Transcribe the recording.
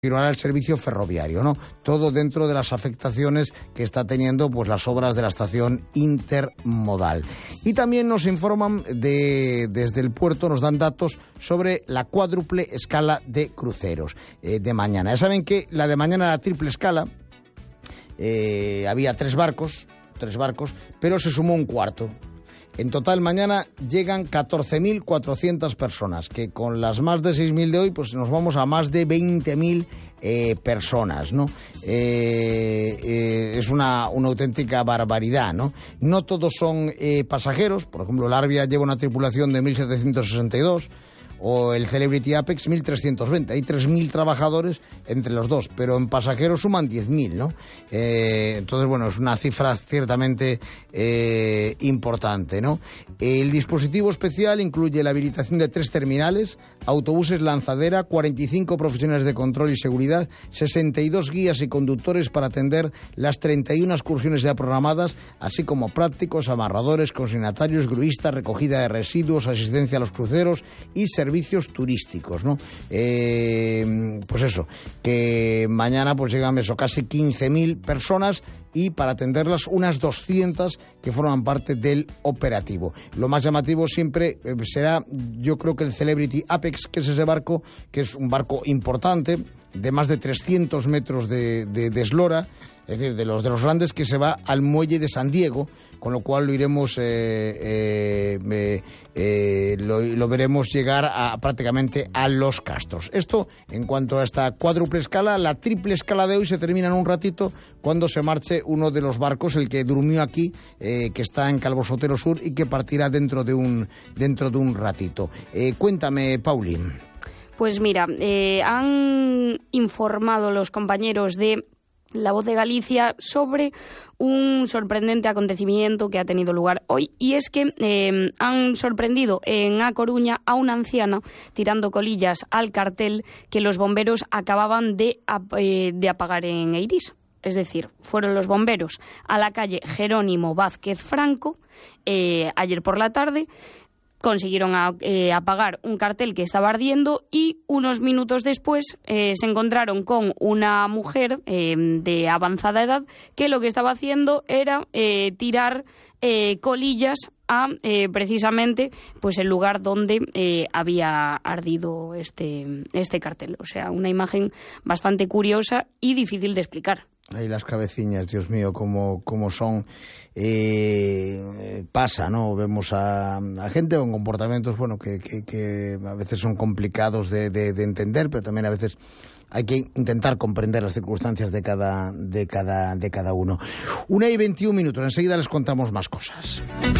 continuará el servicio ferroviario, ¿no? Todo dentro de las afectaciones que está teniendo pues las obras de la estación intermodal. Y también nos informan desde el puerto, nos dan datos sobre la cuádruple escala de cruceros de mañana. Ya saben que la de mañana era la triple escala, había tres barcos, pero se sumó un cuarto. En total mañana llegan 14.400 personas, que con las más de 6.000 de hoy pues nos vamos a más de 20.000 personas, ¿no? Es una auténtica barbaridad, ¿no? No todos son pasajeros. Por ejemplo, el Arvia lleva una tripulación de 1.762, o el Celebrity Apex 1.320. Hay 3.000 trabajadores entre los dos, pero en pasajeros suman 10.000, ¿no? Entonces, bueno, es una cifra ciertamente importante, ¿no? El dispositivo especial incluye la habilitación de 3 terminales, autobuses lanzadera, 45 profesionales de control y seguridad, 62 guías y conductores para atender las 31 excursiones ya programadas, así como prácticos, amarradores, consignatarios, gruistas, recogida de residuos, asistencia a los cruceros y servicios turísticos, ¿no? Pues eso, que mañana pues llegan casi 15.000 personas y para atenderlas unas 200 que forman parte del operativo. Lo más llamativo siempre será, yo creo que el Celebrity Apex, que es ese barco, que es un barco importante, de más de 300 metros de eslora, es decir, de los grandes, que se va al muelle de San Diego, con lo cual lo iremos lo veremos llegar prácticamente a Los Castros. Esto en cuanto a esta cuádruple escala. La triple escala de hoy se termina en un ratito cuando se marche uno de los barcos, el que durmió aquí, que está en Calvo Sotero Sur y que partirá dentro de un ratito. Cuéntame, Pauli. Pues mira, han informado los compañeros de La Voz de Galicia sobre un sorprendente acontecimiento que ha tenido lugar hoy, y es que han sorprendido en A Coruña a una anciana tirando colillas al cartel que los bomberos acababan de apagar en Eirís. Es decir, fueron los bomberos a la calle Jerónimo Vázquez Franco ayer por la tarde. Consiguieron apagar un cartel que estaba ardiendo y unos minutos después se encontraron con una mujer de avanzada edad que lo que estaba haciendo era tirar colillas a precisamente pues el lugar donde había ardido este cartel. O sea, una imagen bastante curiosa y difícil de explicar. Ahí las cabeciñas, Dios mío, cómo son. Pasa, ¿no? Vemos a gente con comportamientos, bueno, que a veces son complicados de entender, pero también a veces hay que intentar comprender las circunstancias de cada uno. 1:21, enseguida les contamos más cosas.